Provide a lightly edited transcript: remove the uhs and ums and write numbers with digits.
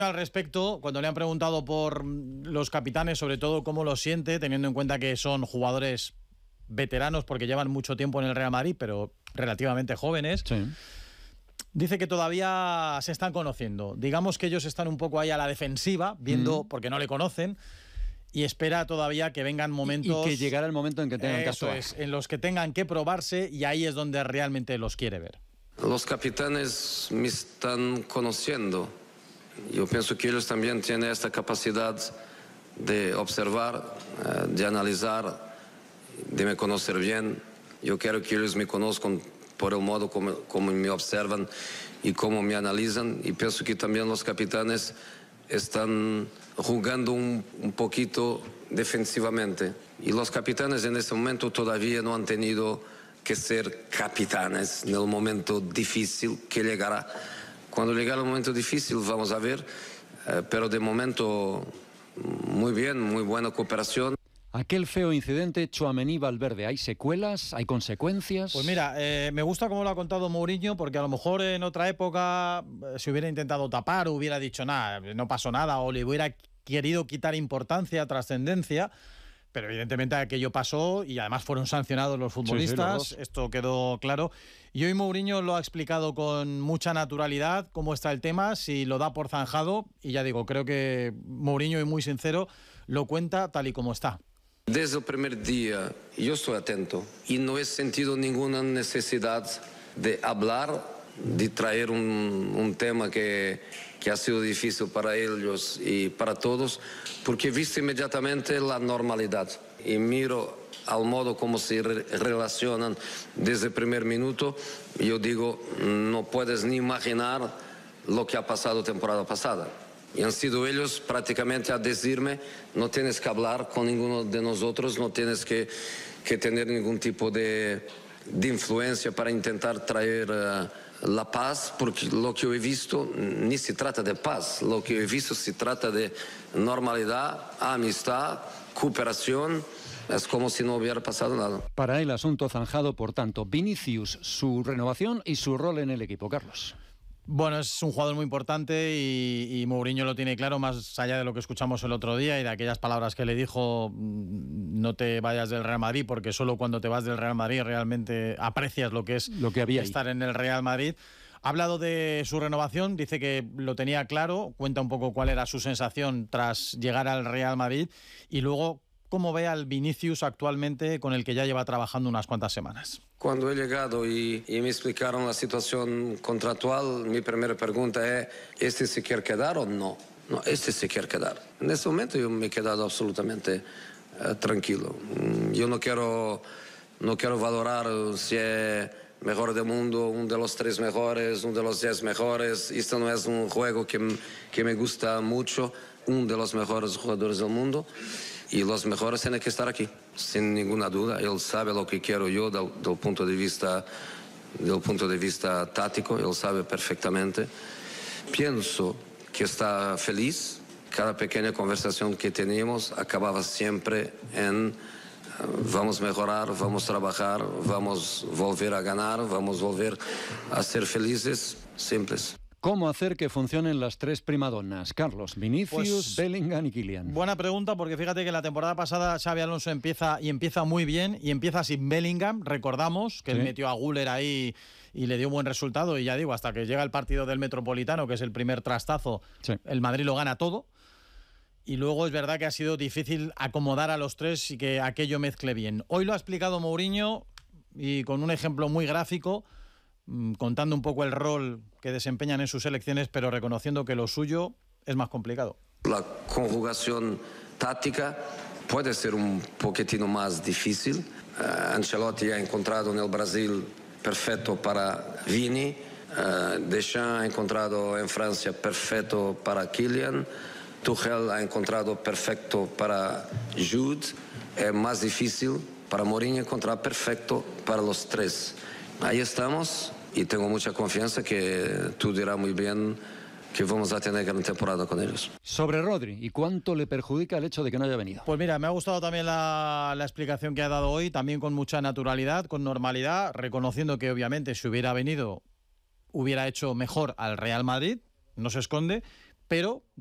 Al respecto, cuando le han preguntado por los capitanes, sobre todo cómo lo siente, teniendo en cuenta que son jugadores veteranos porque llevan mucho tiempo en el Real Madrid, pero relativamente jóvenes, Sí. dice que todavía se están conociendo. Digamos que ellos están un poco ahí a la defensiva, viendo, porque no le conocen, y espera todavía que vengan momentos... Y que llegará el momento en que tengan que actuar. Eso es, en los que tengan que probarse, y ahí es donde realmente los quiere ver. Los capitanes me están conociendo. Yo pienso que ellos también tienen esta capacidad de observar, de analizar, de me conocer bien. Yo quiero que ellos me conozcan por el modo como me observan y cómo me analizan. Y pienso que también los capitanes están jugando un poquito defensivamente. Y los capitanes en este momento todavía no han tenido que ser capitanes en el momento difícil que llegará. Cuando llegue el momento difícil vamos a ver, pero de momento muy bien, muy buena cooperación. Aquel feo incidente Tchouaméni-Valverde, ¿hay secuelas? ¿Hay consecuencias? Pues mira, me gusta cómo lo ha contado Mourinho, porque a lo mejor en otra época se hubiera intentado tapar, o hubiera dicho nada, no pasó nada, o le hubiera querido quitar importancia, trascendencia. Pero evidentemente aquello pasó y además fueron sancionados los futbolistas, sí, esto quedó claro. Y hoy Mourinho lo ha explicado con mucha naturalidad cómo está el tema, si lo da por zanjado. Y ya digo, creo que Mourinho, y muy sincero, lo cuenta tal y como está. Desde el primer día yo estoy atento y no he sentido ninguna necesidad de hablar, de traer un tema que ha sido difícil para ellos y para todos, porque he visto inmediatamente la normalidad y miro al modo como se relacionan desde el primer minuto. Yo digo, no puedes ni imaginar lo que ha pasado temporada pasada. Y han sido ellos prácticamente a decirme, no tienes que hablar con ninguno de nosotros, no tienes que tener ningún tipo de influencia para intentar traer la paz, porque lo que yo he visto ni se trata de paz, lo que yo he visto se trata de normalidad, amistad, cooperación. Es como si no hubiera pasado nada. Para el asunto zanjado, por tanto, Vinicius, su renovación y su rol en el equipo. Carlos. Bueno, es un jugador muy importante y Mourinho lo tiene claro, más allá de lo que escuchamos el otro día y de aquellas palabras que le dijo, no te vayas del Real Madrid, porque solo cuando te vas del Real Madrid realmente aprecias lo que es lo que había estar en el Real Madrid. Ha hablado de su renovación, dice que lo tenía claro, cuenta un poco cuál era su sensación tras llegar al Real Madrid y luego cómo ve al Vinicius actualmente, con el que ya lleva trabajando unas cuantas semanas. Cuando he llegado y me explicaron la situación contractual, mi primera pregunta es, ¿este se quiere quedar o no? No, este se quiere quedar. En este momento yo me he quedado absolutamente tranquilo. Yo no quiero valorar si es mejor del mundo, uno de los 3 mejores, uno de los 10 mejores. Esto no es un juego que me gusta mucho. Uno de los mejores jugadores del mundo. Y los mejores tienen que estar aquí, sin ninguna duda. Él sabe lo que quiero yo del punto de vista táctico, él sabe perfectamente. Pienso que está feliz. Cada pequeña conversación que teníamos acababa siempre en vamos a mejorar, vamos a trabajar, vamos a volver a ganar, vamos a volver a ser felices, simples. ¿Cómo hacer que funcionen las 3 primadonnas? Carlos, Vinicius, Bellingham y Kylian. Buena pregunta, porque fíjate que la temporada pasada Xabi Alonso empieza muy bien y empieza sin Bellingham. Recordamos que él metió a Güler ahí y le dio buen resultado, y ya digo, hasta que llega el partido del Metropolitano, que es el primer trastazo, el Madrid lo gana todo. Y luego es verdad que ha sido difícil acomodar a los 3 y que aquello mezcle bien. Hoy lo ha explicado Mourinho y con un ejemplo muy gráfico, contando un poco el rol que desempeñan en sus selecciones, pero reconociendo que lo suyo es más complicado. La conjugación táctica puede ser un poquitino más difícil. Ancelotti ha encontrado en el Brasil perfecto para Vini, Deschamps ha encontrado en Francia perfecto para Kylian, Tuchel ha encontrado perfecto para Jude. Es más difícil para Mourinho encontrar perfecto para los 3. Ahí estamos y tengo mucha confianza que tú dirás muy bien que vamos a tener gran temporada con ellos. Sobre Rodri, ¿y cuánto le perjudica el hecho de que no haya venido? Pues mira, me ha gustado también la explicación que ha dado hoy, también con mucha naturalidad, con normalidad, reconociendo que obviamente si hubiera venido hubiera hecho mejor al Real Madrid, no se esconde, pero